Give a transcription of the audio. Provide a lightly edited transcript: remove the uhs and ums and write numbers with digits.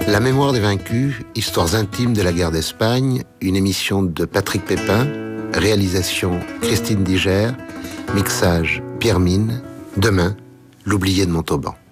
La mémoire des vaincus, histoires intimes de la guerre d'Espagne, une émission de Patrick Pépin, réalisation Christine Diger, mixage Pierre Mine, demain, l'oublié de Montauban.